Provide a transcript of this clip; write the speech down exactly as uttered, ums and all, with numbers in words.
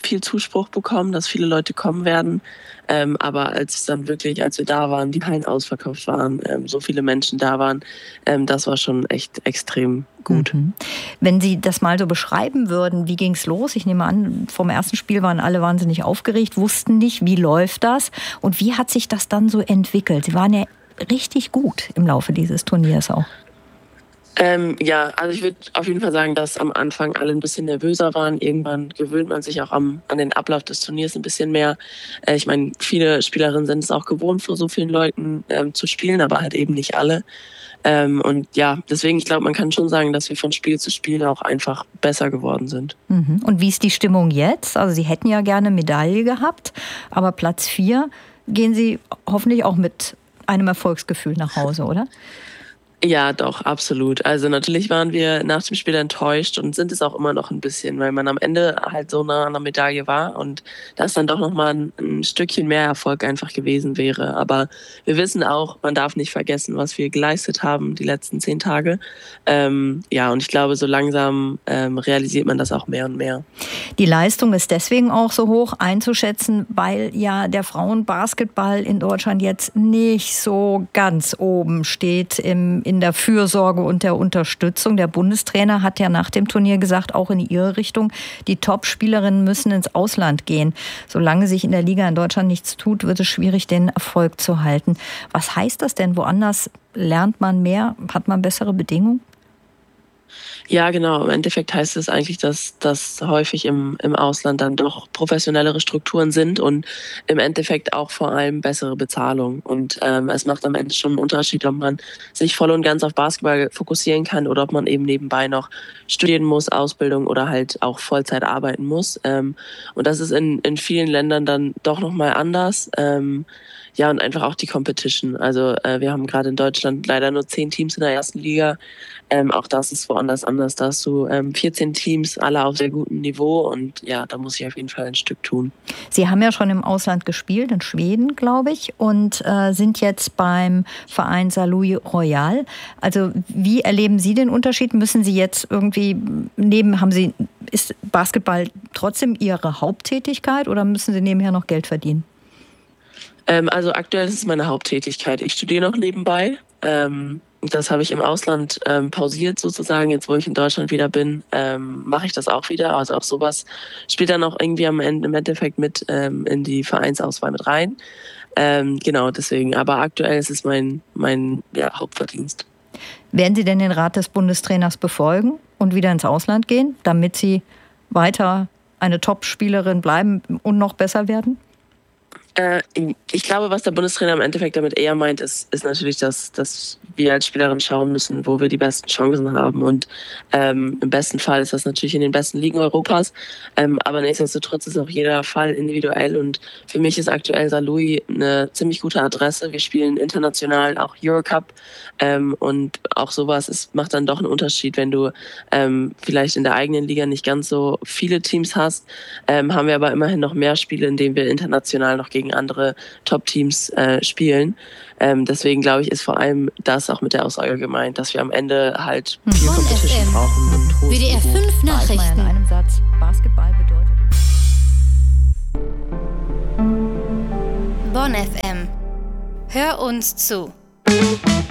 viel Zuspruch bekommen, dass viele Leute kommen werden. Ähm, aber als es dann wirklich, als wir da waren, die Hallen ausverkauft waren, ähm, so viele Menschen da waren, ähm, das war schon echt extrem gut. Mhm. Wenn Sie das mal so beschreiben würden, wie ging es los? Ich nehme an, vom ersten Spiel waren alle wahnsinnig aufgeregt, wussten nicht, wie läuft das und wie hat sich das dann so entwickelt? Sie waren ja richtig gut im Laufe dieses Turniers auch. Ähm, ja, also ich würde auf jeden Fall sagen, dass am Anfang alle ein bisschen nervöser waren. Irgendwann gewöhnt man sich auch am, an den Ablauf des Turniers ein bisschen mehr. Äh, ich meine, viele Spielerinnen sind es auch gewohnt, vor so vielen Leuten ähm, zu spielen, aber halt eben nicht alle. Ähm, und ja, deswegen, ich glaube, man kann schon sagen, dass wir von Spiel zu Spiel auch einfach besser geworden sind. Mhm. Und wie ist die Stimmung jetzt? Also Sie hätten ja gerne Medaille gehabt, aber Platz vier gehen Sie hoffentlich auch mit einem Erfolgsgefühl nach Hause, oder? Ja, doch, absolut. Also natürlich waren wir nach dem Spiel enttäuscht und sind es auch immer noch ein bisschen, weil man am Ende halt so nah an der Medaille war und das dann doch noch mal ein, ein Stückchen mehr Erfolg einfach gewesen wäre. Aber wir wissen auch, man darf nicht vergessen, was wir geleistet haben die letzten zehn Tage. Ähm, ja, und ich glaube, so langsam ähm, realisiert man das auch mehr und mehr. Die Leistung ist deswegen auch so hoch einzuschätzen, weil ja der Frauenbasketball in Deutschland jetzt nicht so ganz oben steht im in der Fürsorge und der Unterstützung. Der Bundestrainer hat ja nach dem Turnier gesagt, auch in ihre Richtung, die Top-Spielerinnen müssen ins Ausland gehen. Solange sich in der Liga in Deutschland nichts tut, wird es schwierig, den Erfolg zu halten. Was heißt das denn? Woanders lernt man mehr? Hat man bessere Bedingungen? Ja, genau. Im Endeffekt heißt es eigentlich, dass dass häufig im im Ausland dann doch professionellere Strukturen sind und im Endeffekt auch vor allem bessere Bezahlung. Und, ähm, es macht am Ende schon 'n Unterschied, ob man sich voll und ganz auf Basketball fokussieren kann oder ob man eben nebenbei noch studieren muss, Ausbildung oder halt auch Vollzeit arbeiten muss. Ähm, und das ist in in vielen Ländern dann doch noch mal anders. Ähm, ja, und einfach auch die Competition. Also, äh, wir haben gerade in Deutschland leider nur zehn Teams in der ersten Liga. Ähm, auch das ist woanders anders. Da hast du ähm, vierzehn Teams, alle auf sehr gutem Niveau und ja, da muss ich auf jeden Fall ein Stück tun. Sie haben ja schon im Ausland gespielt, in Schweden, glaube ich, und äh, sind jetzt beim Verein Saarlouis Royal. Also wie erleben Sie den Unterschied? Müssen Sie jetzt irgendwie neben, haben Sie, ist Basketball trotzdem Ihre Haupttätigkeit oder müssen Sie nebenher noch Geld verdienen? Ähm, also aktuell ist es meine Haupttätigkeit. Ich studiere noch nebenbei. Ähm, das habe ich im Ausland ähm, pausiert sozusagen. Jetzt, wo ich in Deutschland wieder bin, ähm, mache ich das auch wieder. Also auch sowas spielt dann auch irgendwie am Ende im Endeffekt mit ähm, in die Vereinsauswahl mit rein. Ähm, genau, deswegen. Aber aktuell ist es mein, mein ja, Hauptverdienst. Werden Sie denn den Rat des Bundestrainers befolgen und wieder ins Ausland gehen, damit Sie weiter eine Top-Spielerin bleiben und noch besser werden? Äh, ich glaube, was der Bundestrainer im Endeffekt damit eher meint, ist, ist natürlich, dass, dass wir als Spielerin schauen müssen, wo wir die besten Chancen haben. Und ähm, im besten Fall ist das natürlich in den besten Ligen Europas. Ähm, aber nichtsdestotrotz ist auch jeder Fall individuell. Und für mich ist aktuell Saarlouis eine ziemlich gute Adresse. Wir spielen international auch Eurocup. Ähm, und auch sowas ist, macht dann doch einen Unterschied, wenn du ähm, vielleicht in der eigenen Liga nicht ganz so viele Teams hast. Ähm, haben wir aber immerhin noch mehr Spiele, in denen wir international noch gegen andere Top-Teams äh, spielen. Ähm, deswegen glaube ich, ist vor allem das auch mit der Aussage gemeint, dass wir am Ende halt viel Competition brauchen. Und W D R fünf Nachrichten. In einem Satz, Basketball bedeutet. Bonn F M. Hör uns zu.